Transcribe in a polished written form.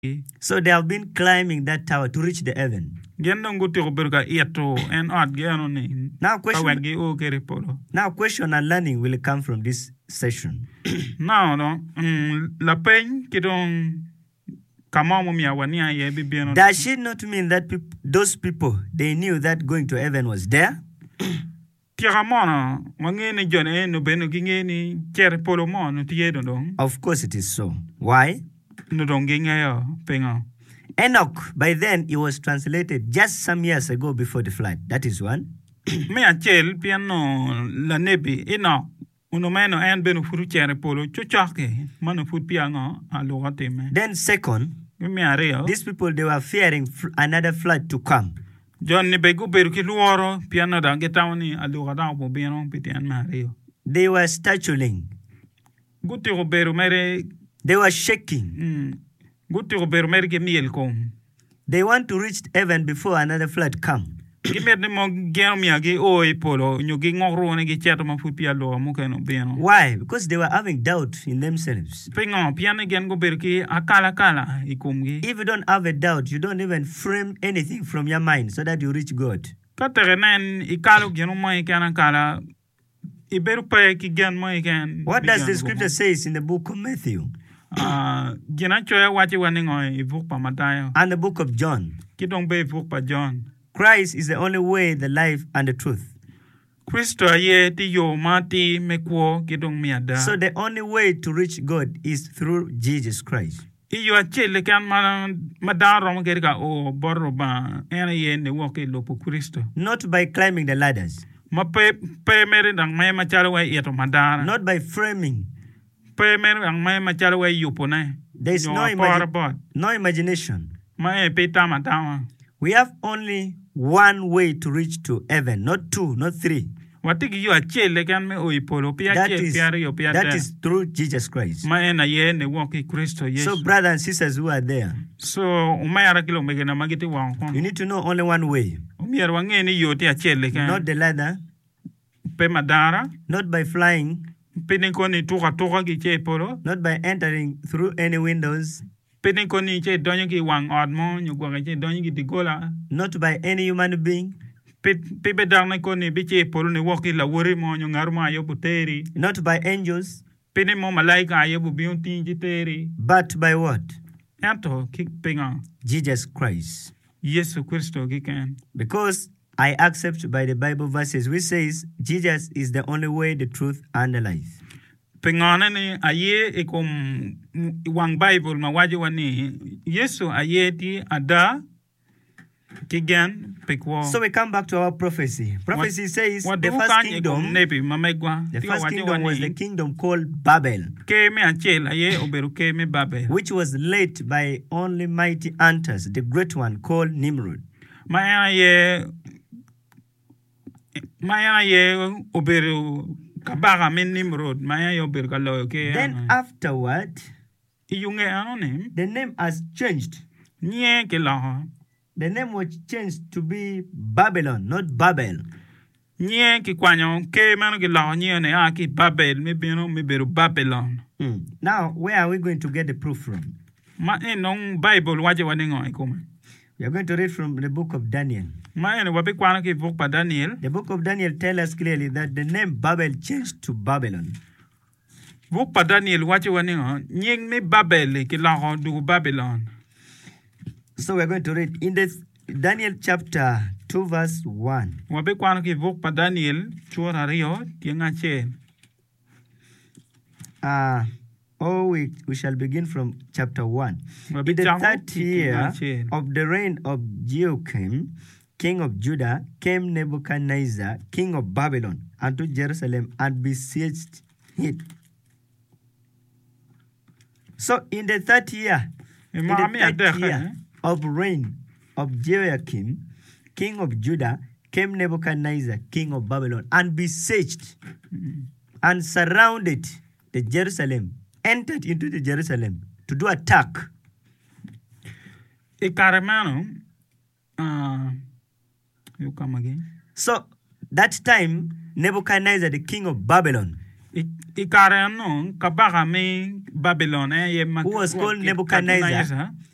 So they have been climbing that tower to reach the heaven. Now question and learning will come from this session. Does it not mean that those people, they knew that going to heaven was there? Of course it is so. Why? Enoch, by then, he was translated just some years ago before the flood. That is one. Then second, these people, they were fearing another flood to come. They were startling. They were shaking. They want to reach heaven before another flood comes. Why? Because they were having doubt in themselves. If you don't have a doubt, you don't even frame anything from your mind so that you reach God. What does the scripture say in the book of Matthew? And the book of John. Christ is the only way, the life, and the truth. So the only way to reach God is through Jesus Christ. Not by climbing the ladders. Not by framing. There is no imagination. We have only one way to reach to heaven, not two, not three. That is through Jesus Christ. So brothers and sisters who are there, you need to know only one way. Not the ladder, not by flying, not by entering through any windows, not by any human being, not by angels, but by what? Jesus Christ. Because I accept by the Bible verses which says Jesus is the only way, the truth, and the life. So we come back to our prophecy. Prophecy says the first kingdom was the kingdom called Babel, which was led by only mighty hunters, the great one called Nimrod. Then afterward, the name has changed. The name was changed to be Babylon, not Babel. Now, where are we going to get the proof from? We are going to read from the book of Daniel. The book of Daniel tells us clearly that the name Babel changed to Babylon. So we're going to read in this Daniel chapter 2 verse 1. We shall begin from chapter 1. In the 3rd year of the reign of Jehoiakim, king of Judah, came Nebuchadnezzar, king of Babylon, unto Jerusalem and besieged it. So in the 3rd year, of reign of Jehoiakim, king of Judah, came Nebuchadnezzar, king of Babylon, and besieged and surrounded the Jerusalem, entered into the Jerusalem to do attack. You come again. So that time, Nebuchadnezzar, the king of Babylon, who was called Nebuchadnezzar,